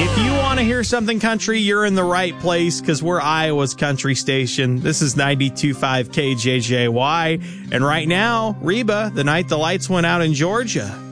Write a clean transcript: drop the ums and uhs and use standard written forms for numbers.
If you want to hear something country, you're in the right place because we're Iowa's country station. This is 92.5 KJJY. And right now, Reba, the night the lights went out in Georgia.